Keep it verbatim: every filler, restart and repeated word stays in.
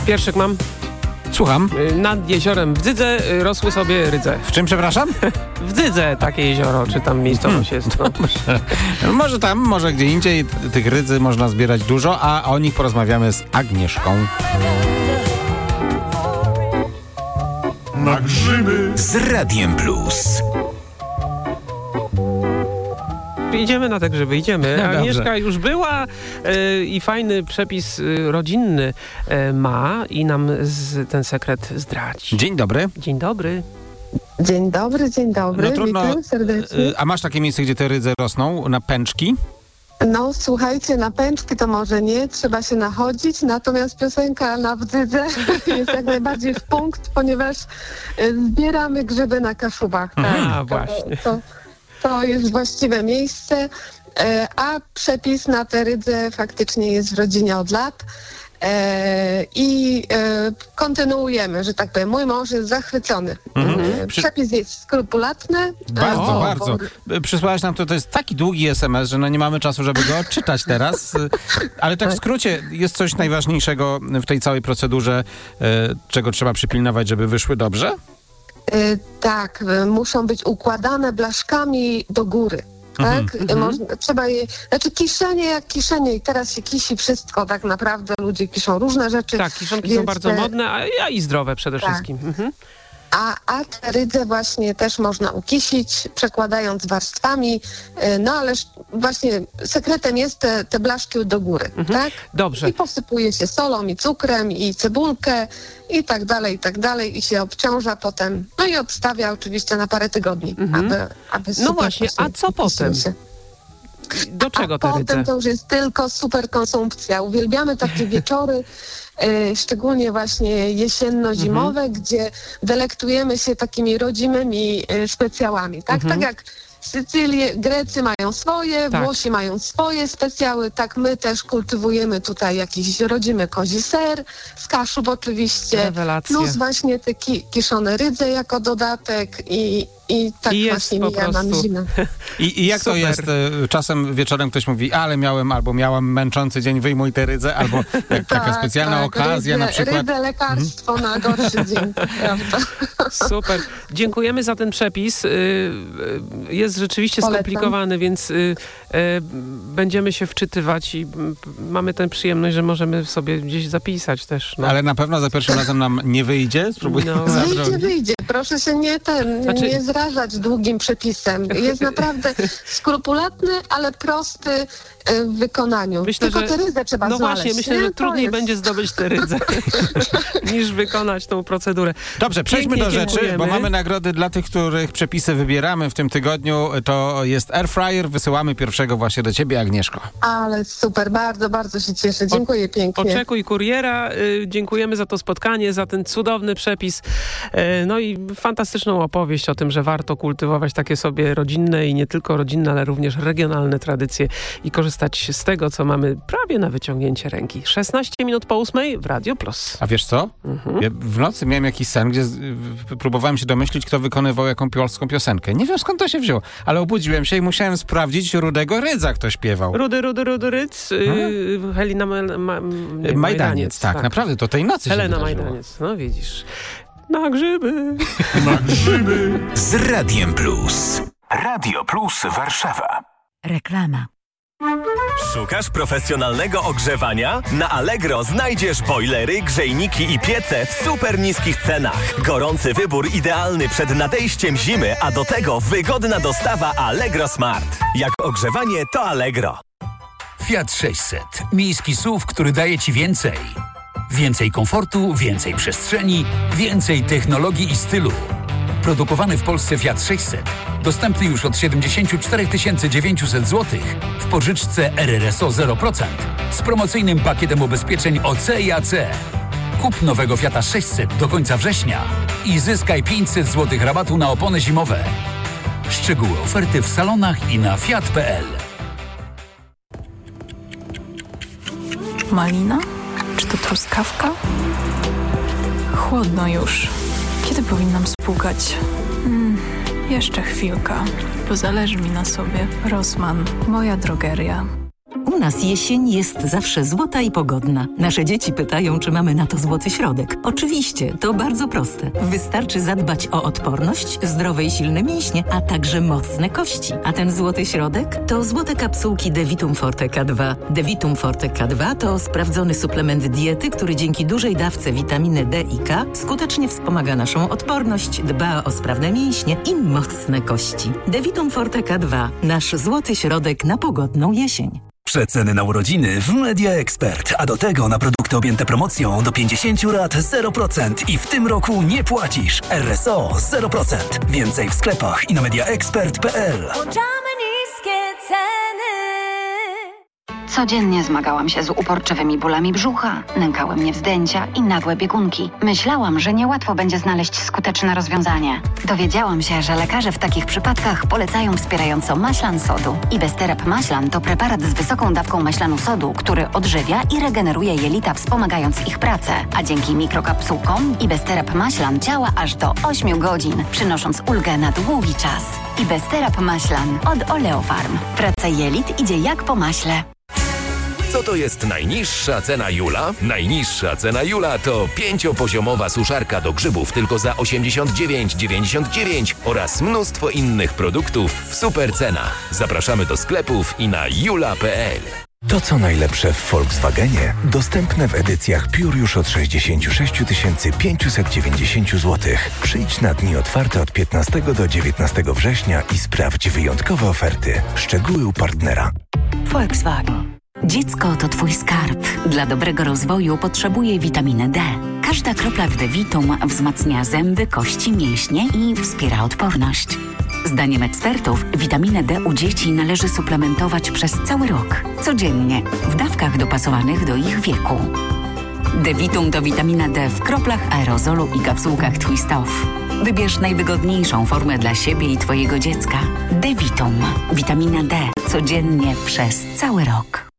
Pierwszyk mam. Słucham. Nad jeziorem w Dzydze rosły sobie rydze. W czym, przepraszam? W Dzydze takie jezioro, czy tam miejscowość hmm. jest. No. Może tam, może gdzie indziej tych rydzy można zbierać dużo, a o nich porozmawiamy z Agnieszką. Na grzyby z Radiem Plus. Idziemy na te grzyby, idziemy. No Agnieszka już była y, i fajny przepis y, rodzinny y, ma i nam z, ten sekret zdradzi. Dzień dobry. Dzień dobry. Dzień dobry, dzień dobry. No trudno, witam serdecznie. Y, a masz takie miejsce, gdzie te rydze rosną? Na pęczki? No słuchajcie, na pęczki to może nie, trzeba się nachodzić, natomiast piosenka na Wdzydze jest jak najbardziej w punkt, ponieważ y, zbieramy grzyby na Kaszubach. Tak? A, to, właśnie. To, To jest właściwe miejsce, a przepis na te rydze faktycznie jest w rodzinie od lat i kontynuujemy, że tak powiem. Mój mąż jest zachwycony. Mhm. Przepis jest skrupulatny. Bardzo, bo, bardzo. Bo... Przysłałaś nam to, to jest taki długi es em es, że no nie mamy czasu, żeby go odczytać teraz. Ale tak w skrócie, jest coś najważniejszego w tej całej procedurze, czego trzeba przypilnować, żeby wyszły dobrze? Yy, tak, y, muszą być układane blaszkami do góry. Tak? Mm-hmm. Można, trzeba je, znaczy kiszenie jak kiszenie i teraz się kisi wszystko, tak naprawdę ludzie kiszą różne rzeczy. Tak, kiszonki więc są bardzo te, modne, a, a i zdrowe przede tak. wszystkim. Mhm. A, a te rydze właśnie też można ukisić, przekładając warstwami, yy, no ale właśnie sekretem jest te, te blaszki do góry, Mhm. tak? Dobrze. I posypuje się solą i cukrem i cebulkę i tak dalej, i tak dalej i się obciąża potem, no i odstawia oczywiście na parę tygodni, Mhm. aby, aby No super właśnie, a co potem? się. Do czego A te potem rydze? to już jest tylko super konsumpcja. Uwielbiamy takie wieczory, y, szczególnie właśnie jesienno-zimowe, Mhm. gdzie delektujemy się takimi rodzimymi y, specjałami, tak? Mhm. Tak jak Sycylie, Grecy mają swoje, Tak. Włosi mają swoje specjały, tak my też kultywujemy tutaj jakiś rodzimy kozi ser, z Kaszub oczywiście, Rewelacja. plus właśnie te ki- kiszone rydze jako dodatek i, i tak I jest właśnie po mija nam prostu. zimę. I, i jak Super. to jest? e, Czasem wieczorem ktoś mówi, ale miałem albo miałam męczący dzień, wyjmuj te rydze, albo jak taka specjalna tak, okazja rydze, na przykład. Rydze lekarstwo na gorszy dzień, prawda? Super. Dziękujemy za ten przepis. Y, y, Jest rzeczywiście Polecam. skomplikowany, więc y, y, będziemy się wczytywać i y, mamy tę przyjemność, że możemy sobie gdzieś zapisać też. No. Ale na pewno za pierwszym razem nam nie wyjdzie. Spróbuję No. zadrobić. Wyjdzie, wyjdzie. Proszę się nie, ten, Znaczy- nie zrażać długim przepisem. Jest naprawdę skrupulatny, ale prosty y, w wykonaniu. Myślę, Tylko że- te rydze trzeba No znaleźć. właśnie, myślę, nie? że To trudniej jest- będzie zdobyć te rydze niż wykonać tą procedurę. Dobrze, przejdźmy Pięknie do rzeczy, dziękujemy. bo mamy nagrody dla tych, których przepisy wybieramy w tym tygodniu. To jest air fryer. Wysyłamy pierwszego właśnie do ciebie, Agnieszko. Ale super, bardzo, bardzo się cieszę. Dziękuję pięknie. Oczekuj kuriera. Y, dziękujemy za to spotkanie, za ten cudowny przepis. Y, no i fantastyczną opowieść o tym, że warto kultywować takie sobie rodzinne i nie tylko rodzinne, ale również regionalne tradycje i korzystać z tego, co mamy prawie na wyciągnięcie ręki. szesnaście minut po ósmej w Radio Plus. A wiesz co? Mhm. Ja w nocy miałem jakiś sen, gdzie z, w, próbowałem się domyślić, kto wykonywał jaką polską piosenkę. Nie wiem, skąd to się wzięło, ale obudziłem się i musiałem sprawdzić Rudego Rydza, kto śpiewał. Rudy, Rudy, Rudy Ryc, y, Helena Ma, ma, nie, Majdaniec, tak, naprawdę, to tej nocy Helena się wydarzyło. Majdaniec, no widzisz. Na grzyby. na grzyby Z Radiem Plus. Radio Plus Warszawa. Reklama. Szukasz profesjonalnego ogrzewania? Na Allegro znajdziesz bojlery, grzejniki i piece w super niskich cenach. Gorący wybór idealny przed nadejściem zimy, a do tego wygodna dostawa Allegro Smart. Jak ogrzewanie, to Allegro. Fiat sześćset. Miejski S U V, który daje Ci więcej. Więcej komfortu, więcej przestrzeni, więcej technologii i stylu. Produkowany w Polsce Fiat sześćset. Dostępny już od siedemdziesiąt cztery tysiące dziewięćset złotych w pożyczce R R S O zero procent z promocyjnym pakietem ubezpieczeń O C i A C. Kup nowego Fiata sześćset do końca września i zyskaj pięćset złotych rabatu na opony zimowe. Szczegóły oferty w salonach i na fiat kropka p l. Malina? Czy to truskawka? Chłodno już. Kiedy powinnam spłukać? Hmm, jeszcze chwilka, bo zależy mi na sobie. Rossmann, moja drogeria. U nas jesień jest zawsze złota i pogodna. Nasze dzieci pytają, czy mamy na to złoty środek. Oczywiście, to bardzo proste. Wystarczy zadbać o odporność, zdrowe i silne mięśnie, a także mocne kości. A ten złoty środek to złote kapsułki Devitum Forte K dwa. Devitum Forte K dwa to sprawdzony suplement diety, który dzięki dużej dawce witaminy D i K skutecznie wspomaga naszą odporność, dba o sprawne mięśnie i mocne kości. Devitum Forte K dwa. Nasz złoty środek na pogodną jesień. Przeceny na urodziny w Media Expert, a do tego na produkty objęte promocją do pięćdziesiąt lat zero procent i w tym roku nie płacisz. R S O zero procent. Więcej w sklepach i na mediaexpert kropka p l. Włączamy niskie ceny. Codziennie zmagałam się z uporczywymi bólami brzucha, nękały mnie wzdęcia i nagłe biegunki. Myślałam, że niełatwo będzie znaleźć skuteczne rozwiązanie. Dowiedziałam się, że lekarze w takich przypadkach polecają wspierająco maślan sodu. Ibesterep maślan to preparat z wysoką dawką maślanu sodu, który odżywia i regeneruje jelita, wspomagając ich pracę. A dzięki mikrokapsułkom Ibesterep maślan działa aż do ośmiu godzin, przynosząc ulgę na długi czas. Ibesterep maślan od Oleofarm. Praca jelit idzie jak po maśle. Co to jest najniższa cena Jula? Najniższa cena Jula to pięciopoziomowa suszarka do grzybów tylko za osiemdziesiąt dziewięć dziewięćdziesiąt dziewięć oraz mnóstwo innych produktów w super cenach. Zapraszamy do sklepów i na jula kropka p l. To, co najlepsze w Volkswagenie, dostępne w edycjach Pure już od sześćdziesiąt sześć tysięcy pięćset dziewięćdziesiąt złotych. Przyjdź na dni otwarte od piętnastego do dziewiętnastego września i sprawdź wyjątkowe oferty. Szczegóły u partnera. Volkswagen. Dziecko to twój skarb. Dla dobrego rozwoju potrzebuje witaminy D. Każda kropla w Devitum wzmacnia zęby, kości, mięśnie i wspiera odporność. Zdaniem ekspertów witaminę D u dzieci należy suplementować przez cały rok. Codziennie, w dawkach dopasowanych do ich wieku. Devitum to witamina D w kroplach aerozolu i kapsułkach Twist Off. Wybierz najwygodniejszą formę dla siebie i twojego dziecka. Devitum. Witamina D. Codziennie przez cały rok.